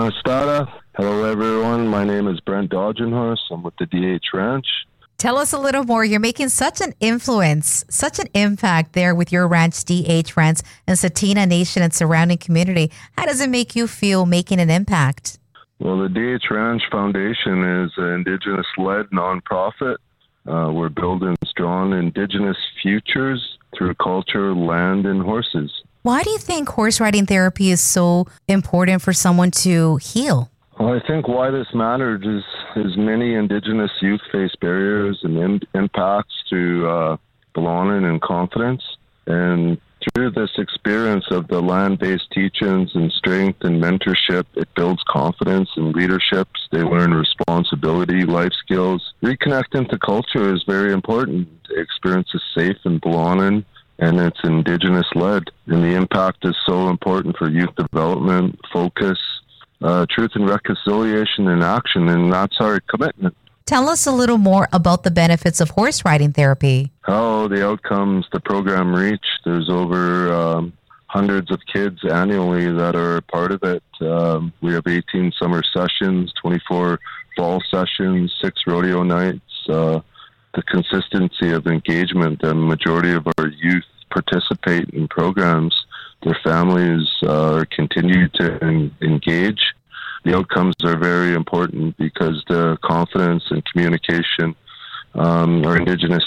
Stada. Hello, everyone. My name is Brent Dodgenhorse. I'm with the DH Ranch. Tell us a little more. You're making such an influence, such an impact there with your ranch, DH Ranch, and Tsuut'ina Nation and surrounding community. How does it make you feel making an impact? Well, the DH Ranch Foundation is an Indigenous-led nonprofit. We're building strong Indigenous futures through culture, land, and horses. Why do you think horse riding therapy is so important for someone to heal? Well, I think why this matters is many Indigenous youth face barriers and impacts to belonging and confidence. And through this experience of the land-based teachings and strength and mentorship, it builds confidence and leadership. They learn responsibility, life skills. Reconnecting to culture is very important. The experience is safe and belonging, and it's Indigenous-led. And the impact is so important for youth development, focus, truth and reconciliation in action, and that's our commitment. Tell us a little more about the benefits of horse riding therapy. How the outcomes the program reach. There's over hundreds of kids annually that are part of it. We have 18 summer sessions, 24 fall sessions, 6 rodeo nights. The consistency of engagement, the majority of our youth participate in programs. Their families continue to engage. The outcomes are very important because the confidence and communication, our Indigenous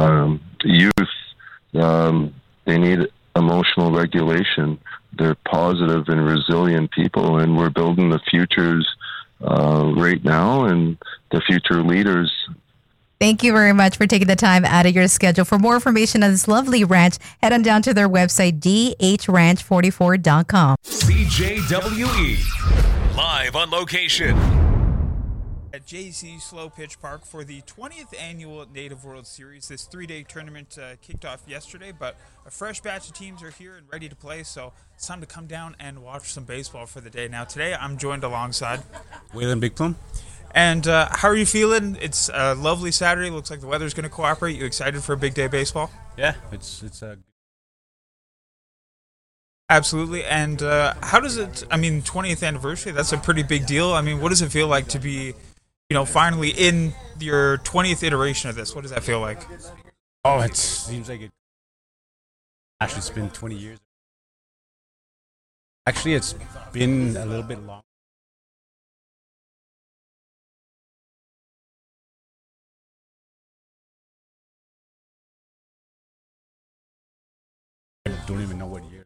youth, they need emotional regulation. They're positive and resilient people, and we're building the futures right now and the future leaders. Thank you very much for taking the time out of your schedule. For more information on this lovely ranch, head on down to their website, dhranch44.com. CJWE, live on location. At JC Slow Pitch Park for the 20th Annual Native World Series. This 3-day tournament kicked off yesterday, but a fresh batch of teams are here and ready to play, so it's time to come down and watch some baseball for the day. Now, today I'm joined alongside Waylon Big Plum. And how are you feeling? It's a lovely Saturday. Looks like the weather's going to cooperate. You excited for a big day of baseball? Yeah, it's a... Absolutely. And how does it, 20th anniversary, that's a pretty big deal. What does it feel like to be, finally in your 20th iteration of this? What does that feel like? Oh, it seems like it... Actually, it's been 20 years. Actually, it's been a little bit long. I don't even know what year.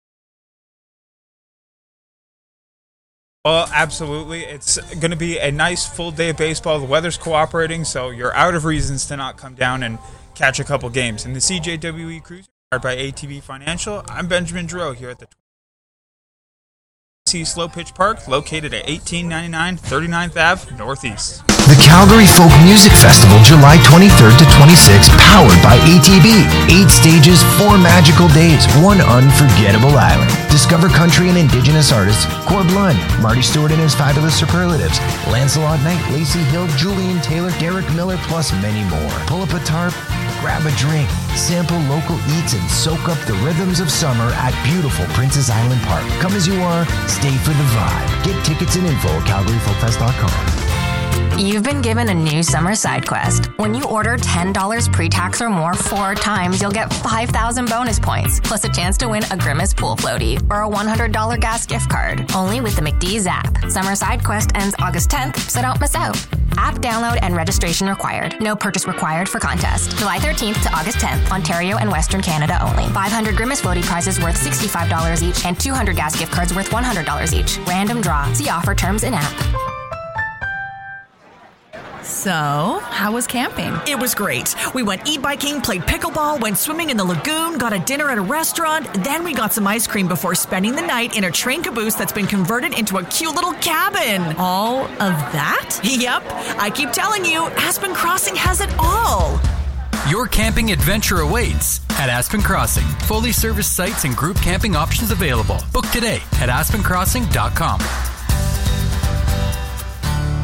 Well, absolutely. It's going to be a nice full day of baseball. The weather's cooperating, so you're out of reasons to not come down and catch a couple games. In the CJWE Cruiser, powered by ATV Financial, I'm Benjamin Giroux here at the Slow Pitch Park, located at 1899 39th Ave Northeast. The Calgary Folk Music Festival, July 23rd to 26th, powered by ATV. 8 stages, 4 magical days, 1 unforgettable island. Discover country and Indigenous artists Corb Lund, Marty Stewart and his fabulous superlatives, Lancelot Knight, Lacey Hill, Julian Taylor, Derek Miller, plus many more. Pull up a tarp, grab a drink, sample local eats, and soak up the rhythms of summer at beautiful Princess Island Park. Come as you are, stay for the vibe. Get tickets and info at calgaryfolkfest.com. You've been given a new summer side quest. When you order $10 pre-tax or more 4 times, you'll get 5,000 bonus points, plus a chance to win a Grimace pool floaty or a $100 gas gift card. Only with the McDee's app. Summer side quest ends August 10th, so don't miss out. App download and registration required. No purchase required for contest. July 13th to August 10th, Ontario and Western Canada only. 500 Grimace floaty prizes worth $65 each and 200 gas gift cards worth $100 each. Random draw. See offer terms in app. So, how was camping? It was great. We went e-biking, played pickleball, went swimming in the lagoon, got a dinner at a restaurant, then we got some ice cream before spending the night in a train caboose that's been converted into a cute little cabin. All of that? Yep. I keep telling you, Aspen Crossing has it all. Your camping adventure awaits at Aspen Crossing. Fully serviced sites and group camping options available. Book today at aspencrossing.com.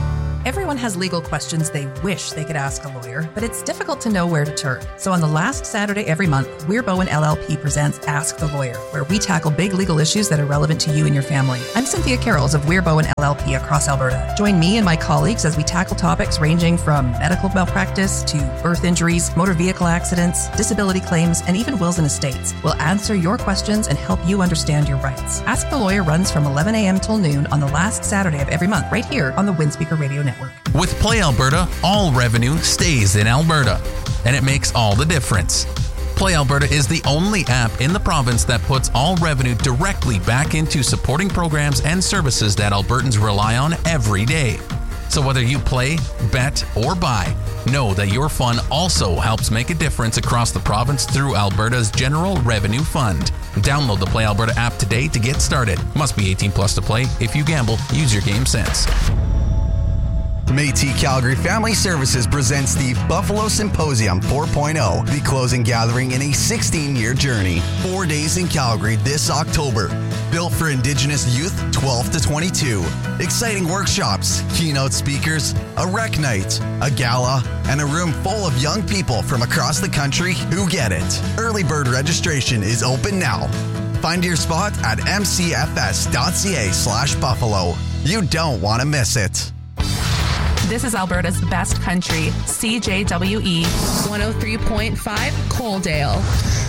Everyone has legal questions they wish they could ask a lawyer, but it's difficult to know where to turn. So on the last Saturday every month, Weir Bowen LLP presents Ask the Lawyer, where we tackle big legal issues that are relevant to you and your family. I'm Cynthia Carrolls of Weir Bowen LLP across Alberta. Join me and my colleagues as we tackle topics ranging from medical malpractice to birth injuries, motor vehicle accidents, disability claims, and even wills and estates. We'll answer your questions and help you understand your rights. Ask the Lawyer runs from 11 a.m. till noon on the last Saturday of every month, right here on the Windspeaker Radio Network. With Play Alberta, all revenue stays in Alberta, and it makes all the difference. Play Alberta is the only app in the province that puts all revenue directly back into supporting programs and services that Albertans rely on every day. So whether you play, bet, or buy, know that your fun also helps make a difference across the province through Alberta's General Revenue Fund. Download the Play Alberta app today to get started. Must be 18 plus to play. If you gamble, use your game sense. Métis Calgary Family Services presents the Buffalo Symposium 4.0, the closing gathering in a 16-year journey. 4 days in Calgary this October. Built for Indigenous youth 12 to 22. Exciting workshops, keynote speakers, a rec night, a gala, and a room full of young people from across the country who get it. Early bird registration is open now. Find your spot at mcfs.ca/Buffalo. You don't want to miss it. This is Alberta's best country, CJWE 103.5 Coaldale.